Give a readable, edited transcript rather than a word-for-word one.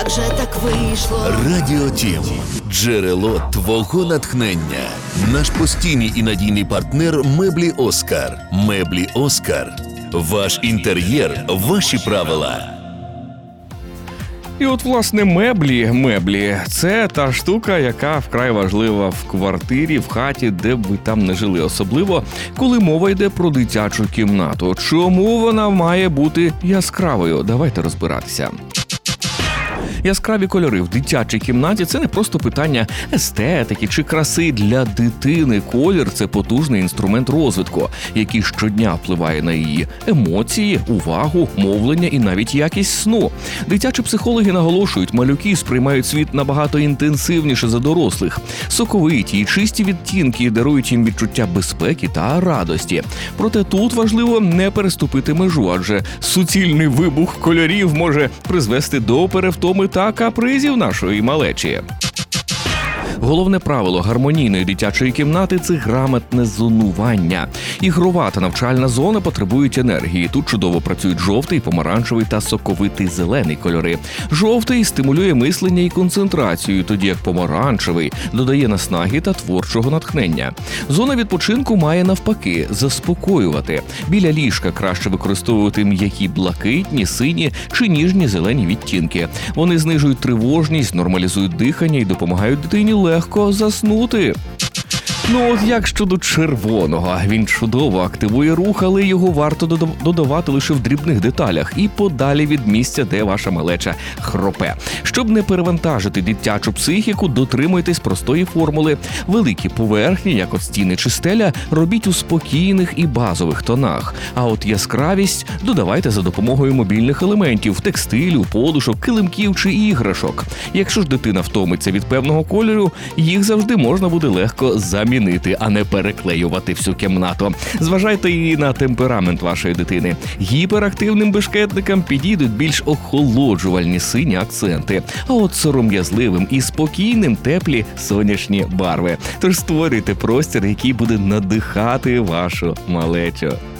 Вже так вийшло. Радіо Тім – джерело твого натхнення. Наш постійний і надійний партнер «Меблі Оскар». «Меблі Оскар». Ваш інтер'єр – ваші правила. І от, власне, меблі – це та штука, яка вкрай важлива в квартирі, в хаті, де б ви там не жили. Особливо, коли мова йде про дитячу кімнату. Чому вона має бути яскравою? Давайте розбиратися. Яскраві кольори в дитячій кімнаті – це не просто питання естетики чи краси для дитини. Колір – це потужний інструмент розвитку, який щодня впливає на її емоції, увагу, мовлення і навіть якість сну. Дитячі психологи наголошують, малюки сприймають світ набагато інтенсивніше за дорослих. Соковиті і чисті відтінки дарують їм відчуття безпеки та радості. Проте тут важливо не переступити межу, адже суцільний вибух кольорів може призвести до перевтоми та капризів нашої малечі. Головне правило гармонійної дитячої кімнати – це грамотне зонування. Ігрова та навчальна зона потребують енергії. Тут чудово працюють жовтий, помаранчевий та соковитий зелений кольори. Жовтий стимулює мислення і концентрацію, тоді як помаранчевий додає наснаги та творчого натхнення. Зона відпочинку має навпаки заспокоювати. Біля ліжка краще використовувати м'які блакитні, сині чи ніжні зелені відтінки. Вони знижують тривожність, нормалізують дихання і допомагають дитині легко заснути. Ну от як щодо червоного? Він чудово активує рух, але його варто додавати лише в дрібних деталях і подалі від місця, де ваша малеча хропе. Щоб не перевантажити дитячу психіку, дотримуйтесь простої формули. Великі поверхні, як от стіни чи стеля, робіть у спокійних і базових тонах. А от яскравість додавайте за допомогою мобільних елементів, текстилю, подушок, килимків чи іграшок. Якщо ж дитина втомиться від певного кольору, їх завжди можна буде легко замінити, а не переклеювати всю кімнату. Зважайте і на темперамент вашої дитини. Гіперактивним бешкетникам підійдуть більш охолоджувальні сині акценти, а от сором'язливим і спокійним теплі сонячні барви. Тож створюйте простір, який буде надихати вашу малечу.